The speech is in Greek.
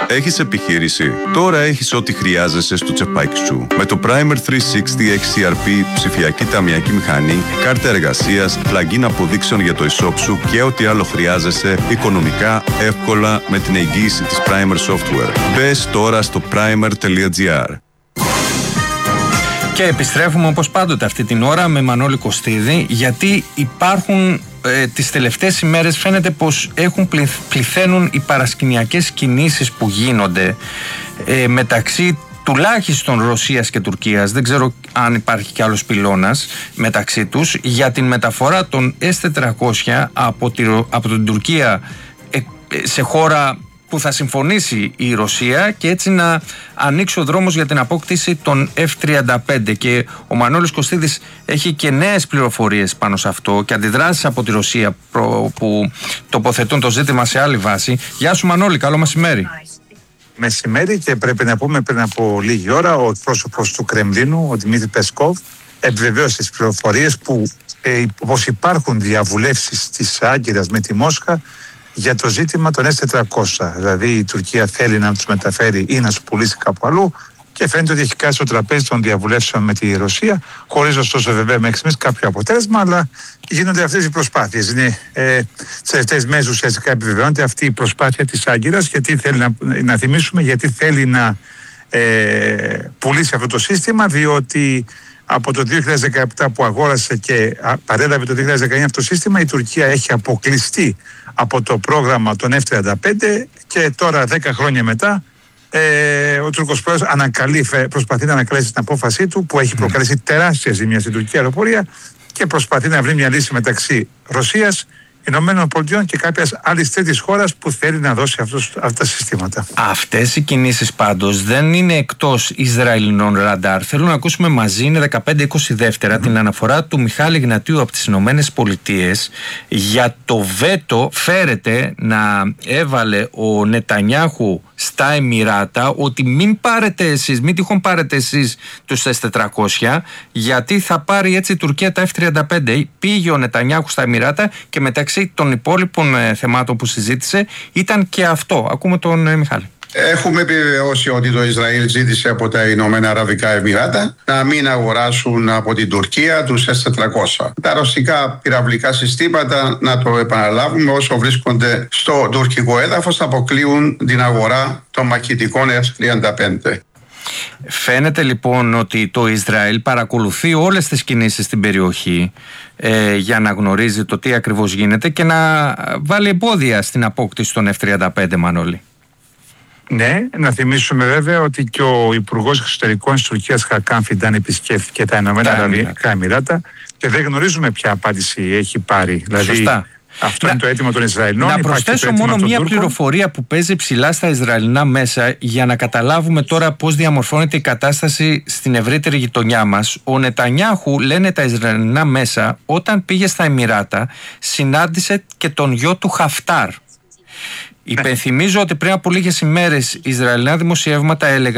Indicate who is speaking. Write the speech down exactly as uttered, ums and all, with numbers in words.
Speaker 1: Έχεις επιχείρηση? Τώρα έχεις ό,τι χρειάζεσαι στο τσεπάκι σου. Με το Primer τριακόσια εξήντα εξ σι αρ πι, ψηφιακή ταμιακή μηχανή, κάρτα εργασίας, plugin αποδείξεων για το e-shop σου και ό,τι άλλο χρειάζεσαι οικονομικά, εύκολα με την εγγύηση της Primer Software. Μπες τώρα στο primer τελεία gr.
Speaker 2: Και επιστρέφουμε όπως πάντοτε αυτή την ώρα με Μανώλη Κωστίδη, γιατί υπάρχουν ε, τις τελευταίες ημέρες φαίνεται πως έχουν πληθ, πληθαίνουν οι παρασκηνιακές κινήσεις που γίνονται ε, μεταξύ τουλάχιστον Ρωσίας και Τουρκίας, δεν ξέρω αν υπάρχει κι άλλος πυλώνας μεταξύ τους, για την μεταφορά των ες τετρακόσια από, τη, από την Τουρκία ε, σε χώρα που θα συμφωνήσει η Ρωσία και έτσι να ανοίξει ο δρόμος για την απόκτηση των εφ τριάντα πέντε. Και ο Μανώλης Κωστίδης έχει και νέες πληροφορίες πάνω σε αυτό και αντιδράσεις από τη Ρωσία που τοποθετούν το ζήτημα σε άλλη βάση. Γεια σου Μανώλη, καλό μεσημέρι.
Speaker 3: Μεσημέρι, και πρέπει να πούμε πριν από λίγη ώρα ο πρόσωπος του Κρεμλίνου, ο Δημήτρη Πεσκόβ, επιβεβαίωσε τις πληροφορίες που ε, πως υπάρχουν διαβουλεύσεις της Άγκυρας με τη Μόσχα για το ζήτημα των ες τετρακόσια. Δηλαδή η Τουρκία θέλει να τους μεταφέρει ή να τους πουλήσει κάπου αλλού και φαίνεται ότι έχει κάτσει στο τραπέζι των διαβουλεύσεων με τη Ρωσία, χωρίς ωστόσο βέβαια μέχρι στιγμής κάποιο αποτέλεσμα, αλλά γίνονται αυτές οι προσπάθειες. Είναι ε, τις τελευταίες μέρες ουσιαστικά επιβεβαιώνεται αυτή η προσπάθεια της Άγκυρας, γιατί θέλει να, να θυμίσουμε, γιατί θέλει να ε, πουλήσει αυτό το σύστημα, διότι από το δύο χιλιάδες δεκαεπτά που αγόρασε και παρέλαβε το δύο χιλιάδες δεκαεννιά αυτό το σύστημα, η Τουρκία έχει αποκλειστεί από το πρόγραμμα των εφ τριάντα πέντε και τώρα δέκα χρόνια μετά ε, ο Τούρκος πρόεδρος ανακαλεί, προσπαθεί να ανακαλέσει την απόφασή του που έχει προκαλέσει τεράστια ζημιά στην τουρκική αεροπορία και προσπαθεί να βρει μια λύση μεταξύ Ρωσίας, Ηνωμένων Πολιτειών και κάποιας άλλης τρίτης χώρας που θέλει να δώσει αυτούς, αυτά τα συστήματα.
Speaker 2: Αυτές οι κινήσεις πάντως δεν είναι εκτός Ισραηλινών ραντάρ. Θέλω να ακούσουμε μαζί, είναι δεκαπέντε είκοσι δύο, mm-hmm. την αναφορά του Μιχάλη Γνατίου από τις Ηνωμένες Πολιτείες για το βέτο φέρεται να έβαλε ο Νετανιάχου στα Εμιράτα, ότι μην πάρετε εσείς, μην τυχόν πάρετε εσείς τους ες τετρακόσια, γιατί θα πάρει έτσι η Τουρκία τα εφ τριάντα πέντε. Πήγε ο Νετανιάχου στα Εμιράτα και μεταξύ των υπόλοιπων ε, θεμάτων που συζήτησε ήταν και αυτό. Ακούμε τον ε, Μιχάλη.
Speaker 4: Έχουμε επιβεβαιώσει ότι το Ισραήλ ζήτησε από τα Ηνωμένα Αραβικά Εμιράτα να μην αγοράσουν από την Τουρκία τους ες τετρακόσια. Τα ρωσικά πυραυλικά συστήματα, να το επαναλάβουμε, όσο βρίσκονται στο τουρκικό έδαφος, αποκλείουν την αγορά των μαχητικών εφ τριάντα πέντε.
Speaker 2: Φαίνεται λοιπόν ότι το Ισραήλ παρακολουθεί όλες τις κινήσεις στην περιοχή ε, για να γνωρίζει το τι ακριβώς γίνεται και να βάλει εμπόδια στην απόκτηση των εφ τριάντα πέντε, Μανώλη.
Speaker 3: Ναι, να θυμίσουμε βέβαια ότι και ο Υπουργός Εξωτερικών της Τουρκίας Χακάν Φιντάν επισκέφθηκε τα Ηνωμένα Αραβικά Εμιράτα και δεν γνωρίζουμε ποια απάντηση έχει πάρει. Δηλαδή,
Speaker 2: σωστά.
Speaker 3: αυτό
Speaker 2: να,
Speaker 3: είναι το αίτημα των Ισραηλινών.
Speaker 2: Να προσθέσω μόνο μία πληροφορία που παίζει ψηλά στα Ισραηλινά μέσα για να καταλάβουμε τώρα πώς διαμορφώνεται η κατάσταση στην ευρύτερη γειτονιά μας. Ο Νετανιάχου, λένε τα Ισραηλινά μέσα, όταν πήγε στα Εμιράτα συνάντησε και τον γιο του Χαφτάρ. Υπενθυμίζω ότι πριν από λίγες ημέρες Ισραηλινά δημοσιεύματα έλεγαν